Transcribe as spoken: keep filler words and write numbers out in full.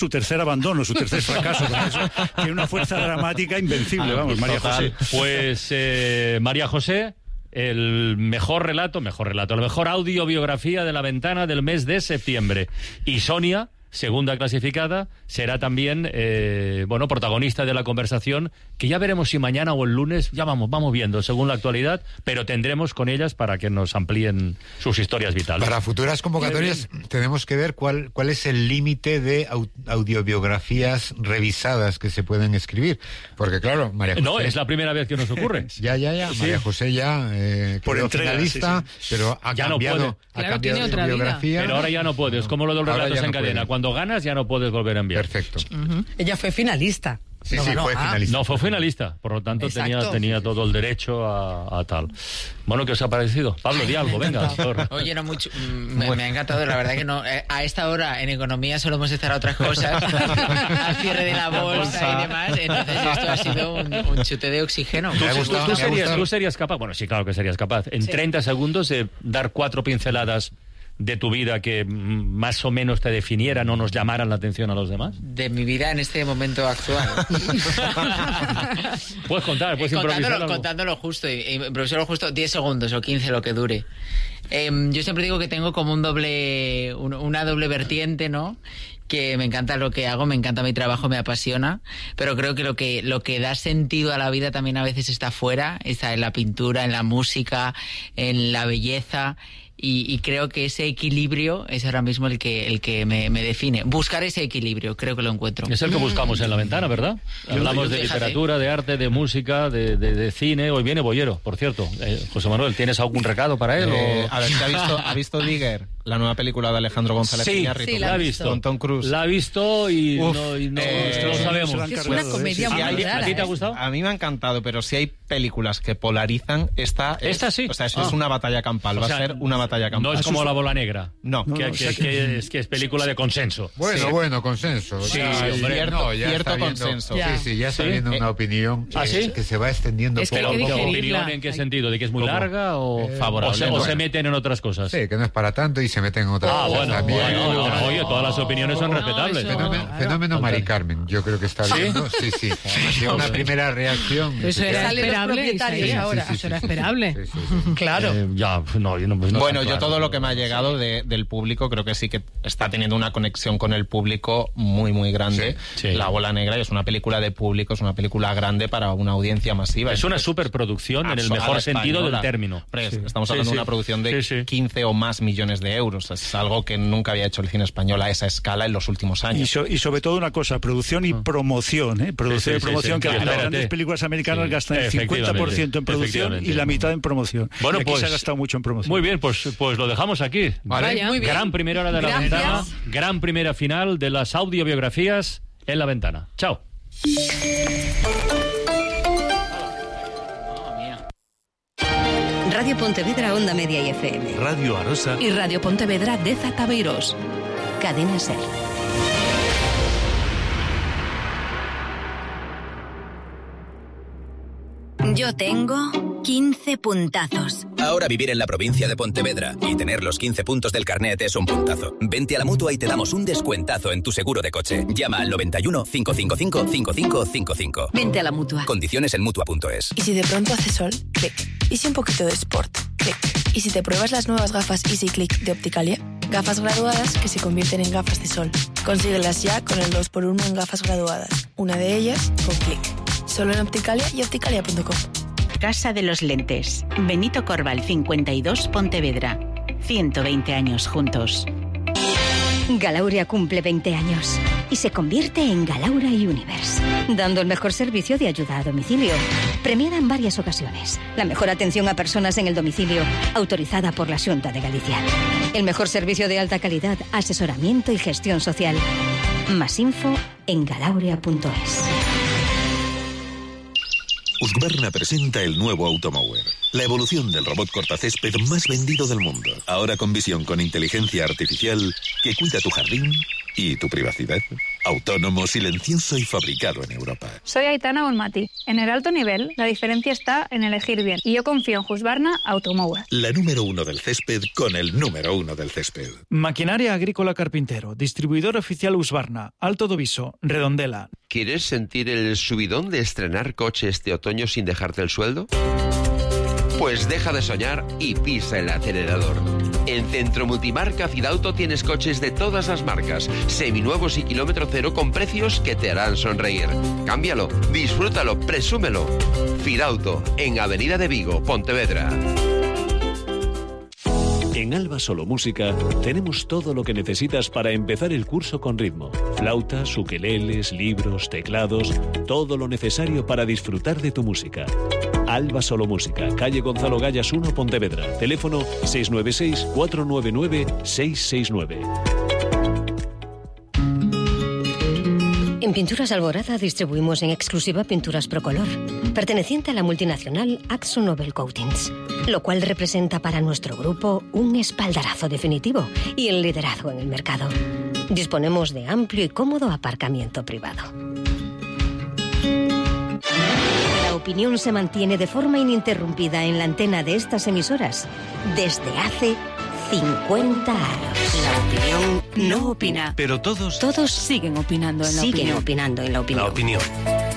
su tercer abandono, su tercer fracaso. Con eso tiene una fuerza dramática invencible, vamos, María José. Pues eh, María José, el mejor relato, mejor relato, la mejor audiobiografía de La Ventana del mes de septiembre. Y Sonia, segunda clasificada, será también eh, bueno, protagonista de la conversación, que ya veremos si mañana o el lunes, ya vamos, vamos viendo según la actualidad, pero tendremos con ellas para que nos amplíen sus historias vitales. Para futuras convocatorias tenemos que ver cuál, cuál es el límite de au- audiobiografías revisadas que se pueden escribir, porque claro, María José... No, es la primera vez que nos ocurre. ya, ya, ya, Sí. María José ya eh, Por quedó entrega, finalista, sí, sí. pero ha Ya no cambiado, puede. ha Claro, cambiado tiene de otra vida. biografía. Pero ahora ya no puedes, como lo de los Ahora relatos ya en no cadena. puede. Cuando ganas ya no puedes volver a enviar. Perfecto. Uh-huh. Ella fue finalista. Sí, No sí, ganó. fue Ah. finalista. No, fue finalista, por lo tanto tenía, Exacto. tenía todo el derecho a, a tal. Bueno, ¿qué os ha parecido? Pablo, di algo, venga. Thor. Oye, no mucho, me, me ha encantado, la verdad que no. eh, A esta hora en economía solo hemos estar a otras cosas, al cierre de la bolsa y demás. Entonces esto ha sido un, un chute de oxígeno. Me ha ¿Tú, gustado, tú me ha serías, gustado. tú serías capaz, bueno, sí, claro que serías capaz, en Sí. treinta segundos de dar cuatro pinceladas de tu vida que mm, más o menos te definieran o nos llamaran la atención a los demás? De mi vida en este momento actual. Puedes contar, puedes Eh, improvisar contándolo, algo. contándolo justo, y, y improvisarlo justo diez segundos o quince, lo que dure. Eh, yo siempre digo que tengo como un doble, un- una doble vertiente, ¿no? Que me encanta lo que hago, me encanta mi trabajo, me apasiona, pero creo que lo que lo que da sentido a la vida también a veces está fuera, está en la pintura, en la música, en la belleza. Y, y creo que ese equilibrio es ahora mismo el que el que me, me define. Buscar ese equilibrio, creo que lo encuentro. Es el que buscamos en La Ventana, ¿verdad? Hablamos de fíjate. literatura, de arte, de música, de, de, de cine. Hoy viene Bollero, por cierto. Eh, José Manuel, ¿tienes algún recado para él? Eh, o... a ver, ¿te ha visto, ¿ha visto Digger, la nueva película de Alejandro González Sí, Iñárritu? sí, la ha visto. Con Tom Cruise. La ha visto y Uf, no, y no, eh, no se sabemos. la han Es cargado, una ¿eh? comedia Sí, sí. muy ¿A ti- rara, a ti te ha ¿eh? gustado? A mí me ha encantado, pero si hay películas que polarizan, esta es, Esta sí. O sea, eso Ah. es una batalla campal, O va sea, a ser una batalla campal. No es como La Bola Negra. No. No, que, no, que- o sea que- que es que es película de consenso. Bueno, Sí. bueno, consenso. Sí, Ya, hombre. ya- no, ya Cierto está habiendo- consenso. Ya. Sí, sí, ya está ¿Sí? habiendo Eh, una opinión ¿Ah, que, sí? que se va extendiendo Es que hay poco que a poco. digerirla. ¿Opinión en qué Hay- sentido? ¿De que es muy ¿Cómo? larga o, Eh, o, se, o bueno. se meten en otras cosas? Sí, que no es para tanto y se meten en otras Ah, cosas bueno, también. bueno, No, no, no, oye, todas las opiniones son No, respetables. eso- Fenómeno, Claro. fenómeno Mari Carmen, yo creo que está viendo. Sí, sí. sí. Una primera reacción. Eso era Sí, esperable, sí, Isaías, sí, ahora. sí, Eso era sí. esperable. Sí, sí, sí. Claro. Eh, ya, no, yo no, pues no Bueno, tan yo claro. todo lo que me ha llegado de- del público creo que sí que está teniendo una conexión con el público muy, muy grande. Sí, sí. La Bola Negra es una película de público, es una película grande para una audiencia masiva. Es una Entonces, superproducción en el absoluta mejor sentido del española. término. Hombre, Sí. Estamos Sí, hablando sí. de una producción de Sí, sí. quince o más millones de euros. Es algo que nunca había hecho el cine español a esa escala en los últimos Y, años. so- y sobre todo una cosa, producción y promoción, ¿eh? Producción Sí, sí, y sí, promoción, sí, que sí, las espérate. grandes películas americanas Sí, gastan el efectivamente, cincuenta por ciento en producción y efectivamente. la mitad en promoción. Bueno, y aquí pues, se ha gastado mucho en promoción. Muy bien, pues, pues lo dejamos aquí. Vale. Vaya. Muy bien. Gran primera hora de La Gracias. Ventana, gran primera final de las audiobiografías en La Ventana. Chao. Radio Pontevedra, Onda Media y F M. Radio Arosa Y Radio Pontevedra de Zataveiros. Cadena Ser. Yo tengo quince puntazos. Ahora vivir en la provincia de Pontevedra y tener los quince puntos del carnet es un puntazo. Vente a la Mutua y te damos un descuentazo en tu seguro de coche. Llama al noventa y uno, cinco cinco cinco, cinco cinco cinco cinco. Vente a la Mutua. Condiciones en Mutua punto es. ¿Y si de pronto hace sol? Clic. ¿Y si un poquito de sport? Clic. ¿Y si te pruebas las nuevas gafas Easy Click de Opticalia? Gafas graduadas que se convierten en gafas de sol. Consíguelas ya con el dos por uno en gafas graduadas. Una de ellas con Clic. Solo en Opticalia y opticalia punto com. Casa de los Lentes. Benito Corval cincuenta y dos, Pontevedra. ciento veinte años juntos. Galauria cumple veinte años y se convierte en Galaura Universe, dando el mejor servicio de ayuda a domicilio. Premiada en varias ocasiones. La mejor atención a personas en el domicilio, autorizada por la Xunta de Galicia. El mejor servicio de alta calidad, asesoramiento y gestión social. Más info en galauria punto es. Husqvarna presenta el nuevo Automower, la evolución del robot cortacésped más vendido del mundo. Ahora con visión con inteligencia artificial que cuida tu jardín ¿Y tu privacidad? Autónomo, silencioso y fabricado en Europa. Soy Aitana Bonmati. En el alto nivel, la diferencia está en elegir bien. Y yo confío en Husqvarna Automower. La número uno del césped con el número uno del césped. Maquinaria Agrícola Carpintero. Distribuidor oficial Husqvarna. Alto Doviso. Redondela. ¿Quieres sentir el subidón de estrenar coche este otoño sin dejarte el sueldo? Pues deja de soñar y pisa el acelerador. En Centro Multimarca Fidauto tienes coches de todas las marcas, seminuevos y kilómetro cero con precios que te harán sonreír. Cámbialo, disfrútalo, presúmelo. Fidauto, en Avenida de Vigo, Pontevedra. En Alba Solo Música tenemos todo lo que necesitas para empezar el curso con ritmo. Flautas, ukeleles, libros, teclados, todo lo necesario para disfrutar de tu música. Alba Solo Música, calle Gonzalo Gallas uno, Pontevedra. Teléfono seis nueve seis, cuatro nueve nueve, seis seis nueve. En Pinturas Alborada distribuimos en exclusiva pinturas Procolor, perteneciente a la multinacional Akzo Nobel Coatings, lo cual representa para nuestro grupo un espaldarazo definitivo y el liderazgo en el mercado. Disponemos de amplio y cómodo aparcamiento privado. La opinión se mantiene de forma ininterrumpida en la antena de estas emisoras desde hace cincuenta años. La opinión no opina. Pero todos... Todos siguen opinando en la siguen opinión. opinando en la opinión. La opinión.